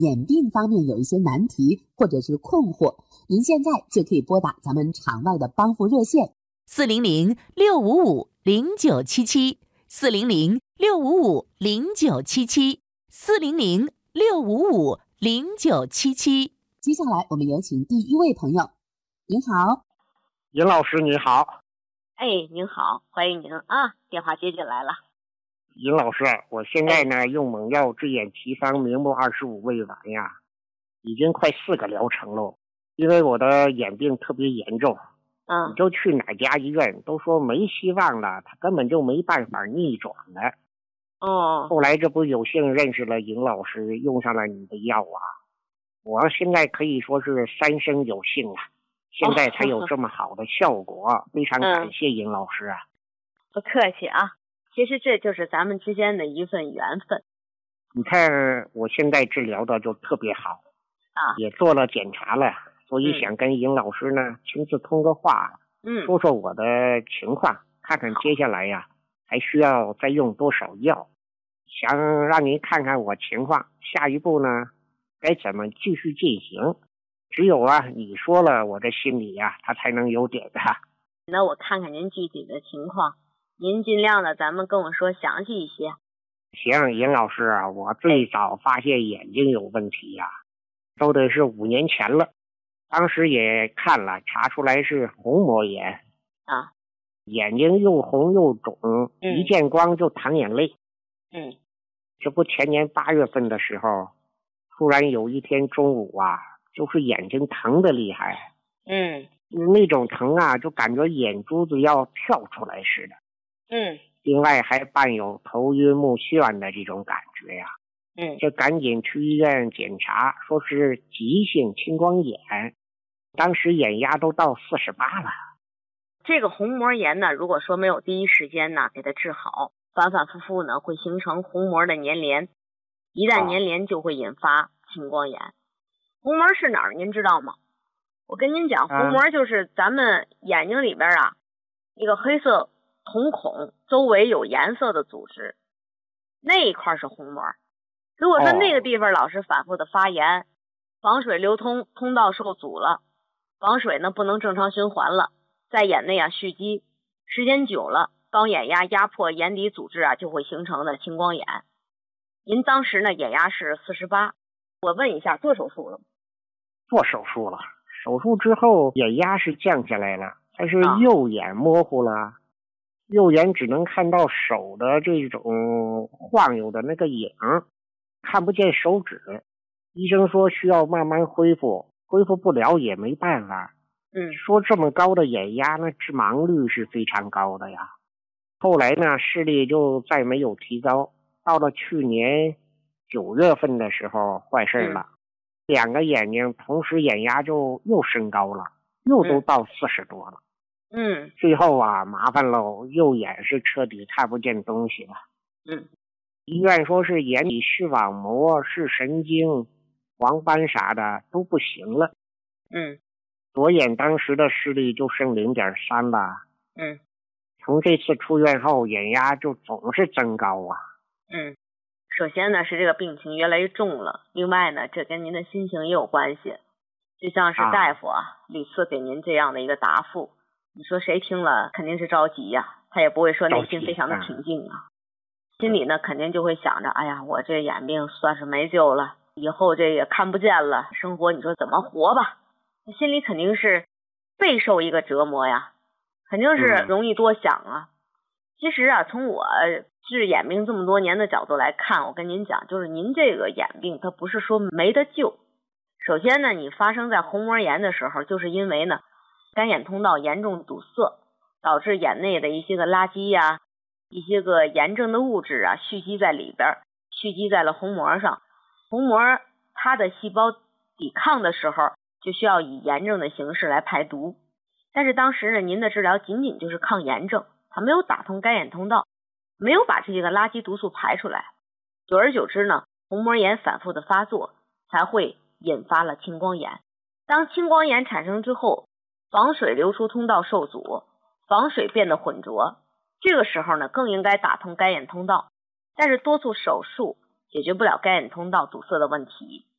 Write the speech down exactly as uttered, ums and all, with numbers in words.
眼病方面有一些难题或者是困惑，您现在就可以拨打咱们场外的帮扶热线四零零六五五零九七七，四零零六五五零九七七，四零零六五五零九七七。 接下来我们有请第一位朋友。您好。 尹老师你好。 哎，您好，欢迎您啊，电话接进来了。 尹老师，我现在呢、哎、用猛药治眼奇方明目二十五味丸呀，已经快四个疗程了。因为我的眼病特别严重， 嗯， 你就去哪家医院都说没希望了，他根本就没办法逆转了。 哦， 后来这不有幸认识了尹老师，用上了你的药啊，我现在可以说是三生有幸啊，现在才有这么好的效果，哦、非常感谢尹老师啊。 不客气啊。其实这就是咱们之间的一份缘分。 你看我现在治疗的就特别好啊， 也做了检查了，所以想跟尹老师呢、嗯、亲自通个话， 嗯， 说说我的情况，看看接下来呀还需要再用多少药，想让您看看我情况，下一步呢该怎么继续进行。只有啊你说了，我这心里呀他才能有点的。 那我看看您具体的情况，您尽量的咱们跟我说详细一些。 行，尹老师啊，我最早发现眼睛有问题呀、啊，都得是五年前了。当时也看了，查出来是虹膜炎啊， 眼睛又红又肿， 嗯、 一见光就淌眼泪。 嗯， 这不前年八月份的时候，突然有一天中午啊，就是眼睛疼的厉害。 嗯， 那种疼啊，就感觉眼珠子要跳出来似的。 嗯， 另外还伴有头晕目眩的这种感觉呀、啊。 嗯， 就赶紧去医院检查，说是急性青光眼，当时眼压都到四十八了。 这个虹膜炎呢，如果说没有第一时间呢给它治好，反反复复呢会形成虹膜的粘连，一旦粘连就会引发青光眼。啊、虹膜是哪儿您知道吗？我跟您讲，虹膜就是咱们眼睛里边啊一个黑色瞳孔周围有颜色的组织，那一块是虹膜。如果说那个地方老是反复的发炎，房水流通通道受阻了，房水呢不能正常循环了，在眼内啊蓄积，时间久了，高眼压压迫眼底组织啊，就会形成的青光眼。您当时呢眼压是四十八，我问一下，做手术了吗？ 做手术了，手术之后眼压是降下来了，但是右眼模糊了。啊，右眼只能看到手的这种晃悠的那个影，看不见手指。医生说需要慢慢恢复，恢复不了也没办法。 嗯， 说这么高的眼压，那致盲率是非常高的呀。后来呢，视力就再没有提高，到了去年九月份的时候坏事了，嗯、两个眼睛同时眼压就又升高了，又都到四十多了。 嗯， 最后啊，麻烦喽，右眼是彻底看不见东西了。 嗯， 医院说是眼底视网膜、视神经、黄斑啥的都不行了。 嗯， 左眼当时的视力就剩 零点三 了。 嗯， 从这次出院后，眼压就总是增高啊。 嗯，首先呢是这个病情越来越重了，另外呢这跟您的心情也有关系。就像是大夫啊，啊屡次给您这样的一个答复。你说谁听了肯定是着急呀、啊，他也不会说内心非常的平静啊，心里呢肯定就会想着，哎呀，我这眼病算是没救了，以后这也看不见了，生活你说怎么活吧？心里肯定是备受一个折磨呀，肯定是容易多想啊。嗯、其实啊，从我治眼病这么多年的角度来看，我跟您讲，就是您这个眼病它不是说没得救。首先呢，你发生在虹膜炎的时候，就是因为呢干眼通道严重堵塞，导致眼内的一些个垃圾呀、啊、一些个炎症的物质啊蓄积在里边，蓄积在了虹膜上。虹膜它的细胞抵抗的时候，就需要以炎症的形式来排毒。但是当时呢，您的治疗仅仅就是抗炎症，它没有打通干眼通道，没有把这些个垃圾毒素排出来。久而久之呢，虹膜炎反复的发作，才会引发了青光眼。当青光眼产生之后，房水流出通道受阻，房水变得浑浊，这个时候呢更应该打通干眼通道，但是多处手术解决不了干眼通道堵塞的问题。